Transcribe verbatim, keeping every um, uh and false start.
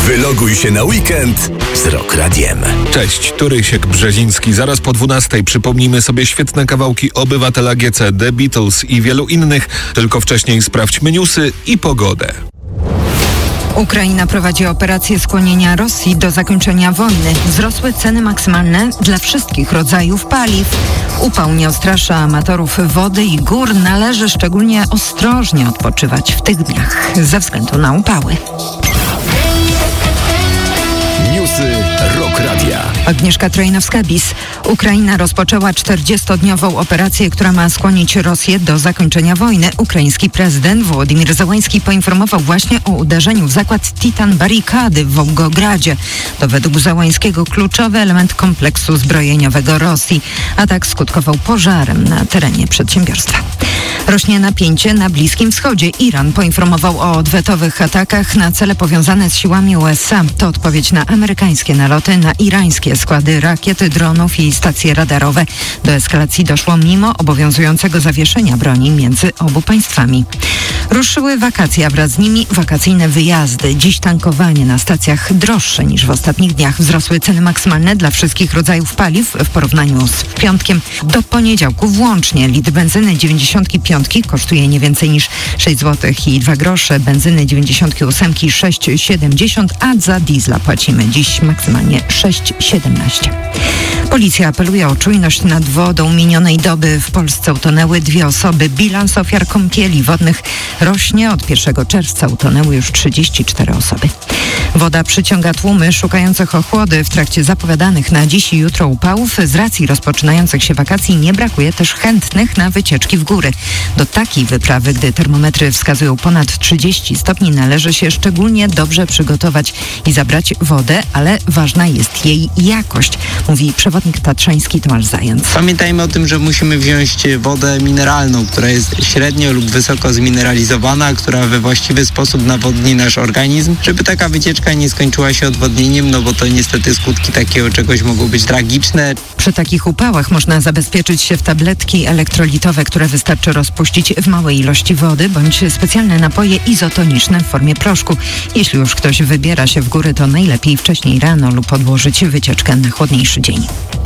Wyloguj się na weekend z Rock Radiem. Cześć, tu Rysiek Brzeziński. Zaraz po dwunastej przypomnimy sobie świetne kawałki Obywatela G C, The Beatles i wielu innych. Tylko wcześniej sprawdźmy newsy i pogodę. Ukraina prowadzi operację skłonienia Rosji do zakończenia wojny. Wzrosły ceny maksymalne dla wszystkich rodzajów paliw. Upał nie odstrasza amatorów wody i gór. Należy szczególnie ostrożnie odpoczywać w tych dniach ze względu na upały. Newsy Rock Radia. Agnieszka Trojnowska-Bis. Ukraina rozpoczęła czterdziestodniową operację, która ma skłonić Rosję do zakończenia wojny. Ukraiński prezydent Wołodymyr Zełański poinformował właśnie o uderzeniu w zakład Titan Barykady w Wołgogradzie. To według Zełańskiego kluczowy element kompleksu zbrojeniowego Rosji. Atak skutkował pożarem na terenie przedsiębiorstwa. Rośnie napięcie na Bliskim Wschodzie. Iran poinformował o odwetowych atakach na cele powiązane z siłami U S A. To odpowiedź na amerykańskie naloty na irańskie składy rakiet, dronów i stacje radarowe. Do eskalacji doszło mimo obowiązującego zawieszenia broni między obu państwami. Ruszyły wakacje, a wraz z nimi wakacyjne wyjazdy. Dziś tankowanie na stacjach droższe niż w ostatnich dniach. Wzrosły ceny maksymalne dla wszystkich rodzajów paliw w porównaniu z piątkiem. Do poniedziałku włącznie litr benzyny dziewięćdziesiąt pięć kosztuje nie więcej niż sześć złotych i dwa grosze, benzyny dziewięćdziesiąt osiem sześć siedemdziesiąt, a za diesla płacimy dziś maksymalnie sześć siedemnaście. Policja apeluje o czujność nad wodą. Minionej doby w Polsce utonęły dwie osoby. Bilans ofiar kąpieli wodnych rośnie. Od pierwszego czerwca utonęły już trzydzieści cztery osoby. Woda przyciąga tłumy szukających ochłody. W trakcie zapowiadanych na dziś i jutro upałów z racji rozpoczynających się wakacji nie brakuje też chętnych na wycieczki w góry. Do takiej wyprawy, gdy termometry wskazują ponad trzydzieści stopni, należy się szczególnie dobrze przygotować i zabrać wodę, ale ważna jest jej jakość, mówi przewodnik tatrzański Tomasz Zając. Pamiętajmy o tym, że musimy wziąć wodę mineralną, która jest średnio lub wysoko zmineralizowana, która we właściwy sposób nawodni nasz organizm, żeby taka wycieczka nie skończyła się odwodnieniem, no bo to niestety skutki takiego czegoś mogą być tragiczne. Przy takich upałach można zabezpieczyć się w tabletki elektrolitowe, które wystarczy rozpuścić w małej ilości wody, bądź specjalne napoje izotoniczne w formie proszku. Jeśli już ktoś wybiera się w góry, to najlepiej wcześniej rano lub odłożyć wycieczkę na chłodniejszy dzień.